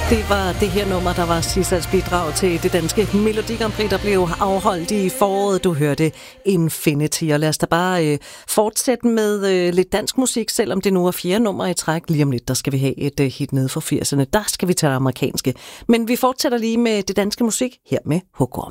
Det var det her nummer, der var Sissas bidrag til det danske Melodi Grand Prix, der blev afholdt i foråret. Du hørte Infinity, og lad os da bare fortsætte med lidt dansk musik, selvom det nu er 4. nummer i træk. Lige om lidt, der skal vi have et hit nede fra 80'erne. Der skal vi tage det amerikanske. Men vi fortsætter lige med det danske musik her med Hugorm.